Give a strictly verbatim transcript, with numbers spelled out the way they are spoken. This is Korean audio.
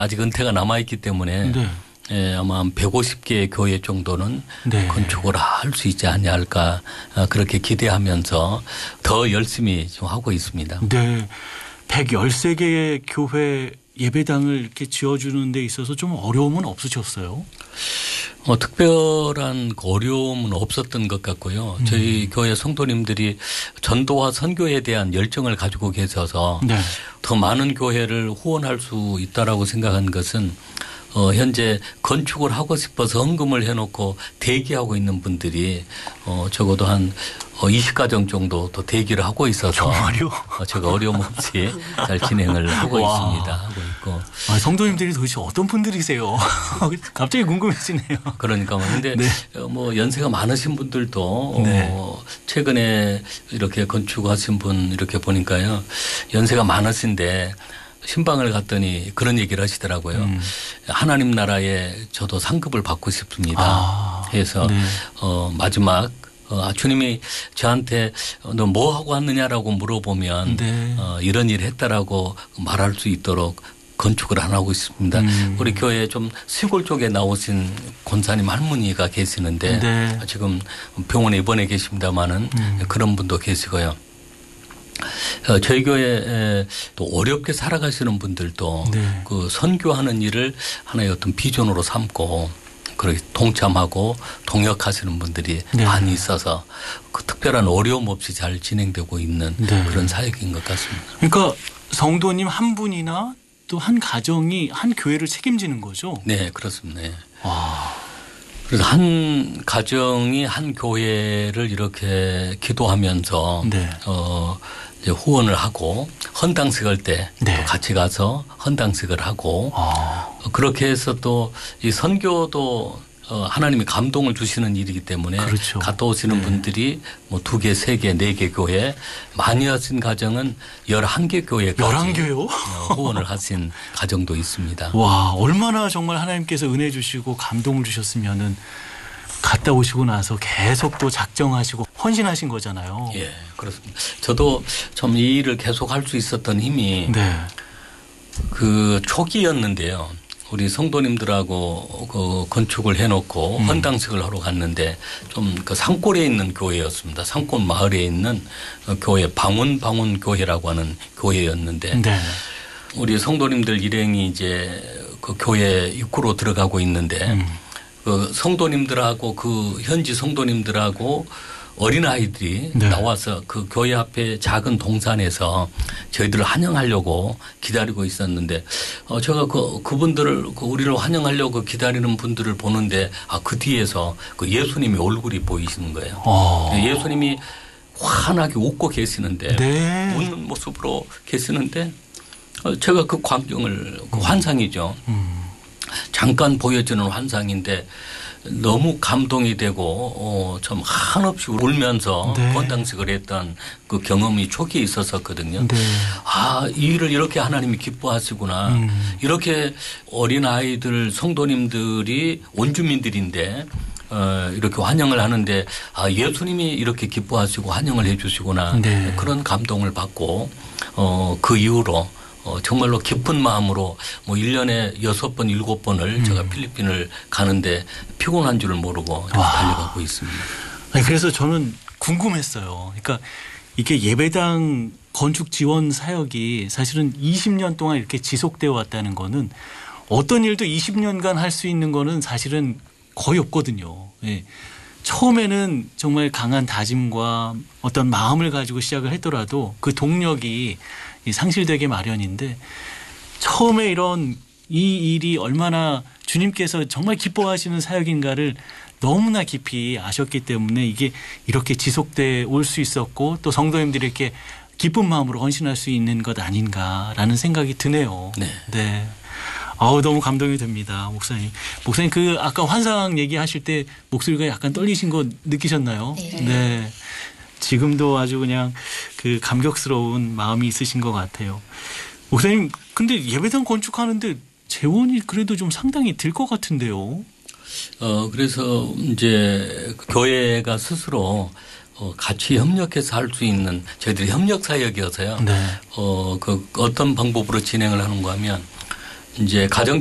아직 은퇴가 남아있기 때문에 네. 예, 아마 한 백오십 개의 교회 정도는 네. 건축을 할 수 있지 않을까 그렇게 기대하면서 더 열심히 좀 하고 있습니다. 네. 백십삼 개의 교회 예배당을 이렇게 지어주는 데 있어서 좀 어려움은 없으셨어요? 어, 특별한 어려움은 없었던 것 같고요. 음. 저희 교회 성도님들이 전도와 선교에 대한 열정을 가지고 계셔서 네. 더 많은 교회를 후원할 수 있다라고 생각한 것은 어, 현재 건축을 하고 싶어서 헌금을 해놓고 대기하고 있는 분들이 어, 적어도 한 어, 이십 가정 정도 더 대기를 하고 있어서 정말요? 어, 제가 어려움 없이 잘 진행을 하고 와. 있습니다. 하고 있고. 아, 성도님들이 도대체 어떤 분들이세요? 갑자기 궁금해지네요. 그러니까 근데 네. 어, 뭐 연세가 많으신 분들도 네. 어, 최근에 이렇게 건축하신 분 이렇게 보니까요. 연세가 많으신데 신방을 갔더니 그런 얘기를 하시더라고요. 음. 하나님 나라에 저도 상급을 받고 싶습니다. 아, 해서 네. 어, 마지막 어, 주님이 저한테 너 뭐 하고 왔느냐라고 물어보면 네. 어, 이런 일 했다라고 말할 수 있도록 건축을 안 하고 있습니다. 음. 우리 교회에 좀 시골 쪽에 나오신 권사님 할머니가 계시는데 네. 지금 병원에 입원해 계십니다마는 음. 그런 분도 계시고요. 어, 저희 교회에 또 어렵게 살아가시는 분들도 네. 그 선교하는 일을 하나의 어떤 비전으로 삼고 그렇게 동참하고 동역하시는 분들이 네. 많이 있어서 그 특별한 어려움 없이 잘 진행되고 있는 네. 그런 사역인 것 같습니다. 그러니까 성도님 한 분이나 또 한 가정이 한 교회를 책임지는 거죠? 네, 그렇습니다. 네. 와. 그래서 한 가정이 한 교회를 이렇게 기도하면서 네. 어 이제 후원을 하고 헌당식 할 때 또 네. 같이 가서 헌당식을 하고 아. 그렇게 해서 또 이 선교도 어 하나님이 감동을 주시는 일이기 때문에 그렇죠. 갔다 오시는 네. 분들이 뭐 두 개, 세 개, 네 개 교회 많이 하신 가정은 열한 개 교회까지 열한 개요? 후원을 하신 가정도 있습니다. 와, 얼마나 정말 하나님께서 은혜 주시고 감동을 주셨으면은 갔다 오시고 나서 계속 또 작정하시고 헌신하신 거잖아요. 예, 그렇습니다. 저도 좀 이 일을 계속 할 수 있었던 힘이 네. 그 초기였는데요. 우리 성도님들하고 그 건축을 해놓고 음. 헌당식을 하러 갔는데 좀 그 산골에 있는 교회였습니다. 산골 마을에 있는 교회 방운 방운 교회라고 하는 교회였는데 네. 우리 성도님들 일행이 이제 그 교회 입구로 들어가고 있는데 음. 그 성도님들하고 그 현지 성도님들하고 어린아이들이 네. 나와서 그 교회 앞에 작은 동산에서 저희들을 환영하려고 기다리고 있었는데 어 제가 그 그분들을 그 우리를 환영하려고 기다리는 분들을 보는데 아 그 뒤에서 그 예수님의 얼굴이 보이시는 거예요. 어. 예수님이 환하게 웃고 계시는데 네. 웃는 모습으로 계시는데 어 제가 그 광경을 그 환상이죠. 음. 잠깐 보여지는 환상인데 너무 감동이 되고 어, 좀 한없이 울면서 네. 헌당식을 했던 그 경험이 초기에 있었었거든요. 네. 아, 이 일을 이렇게 하나님이 기뻐하시구나. 음. 이렇게 어린아이들 성도님들이 원주민들인데 어, 이렇게 환영을 하는데 아, 예수님이 이렇게 기뻐하시고 환영을 해 주시구나. 네. 그런 감동을 받고 어, 그 이후로 어, 정말로 기쁜 마음으로 뭐 일 년에 여섯 번, 일곱 번을 음. 제가 필리핀을 가는데 피곤한 줄을 모르고 달려가고 있습니다. 아니, 그래서 저는 궁금했어요. 그러니까 이게 예배당 건축 지원 사역이 사실은 이십 년 동안 이렇게 지속되어 왔다는 거는 어떤 일도 이십 년간 할 수 있는 거는 사실은 거의 없거든요. 예. 처음에는 정말 강한 다짐과 어떤 마음을 가지고 시작을 했더라도 그 동력이 상실되게 마련인데 처음에 이런 이 일이 얼마나 주님께서 정말 기뻐하시는 사역인가를 너무나 깊이 아셨기 때문에 이게 이렇게 지속돼 올 수 있었고 또 성도님들에게 기쁜 마음으로 헌신할 수 있는 것 아닌가라는 생각이 드네요. 네. 네. 아우 너무 감동이 됩니다. 목사님. 목사님 그 아까 환상 얘기하실 때 목소리가 약간 떨리신 거 느끼셨나요? 네. 네. 지금도 아주 그냥 그 감격스러운 마음이 있으신 것 같아요. 목사님 근데 예배당 건축하는데 재원이 그래도 좀 상당히 들 것 같은데요. 어, 그래서 이제 교회가 스스로 어, 같이 협력해서 할 수 있는 저희들이 협력 사역이어서요. 네. 어, 그 어떤 방법으로 진행을 하는가 하면 이제 가정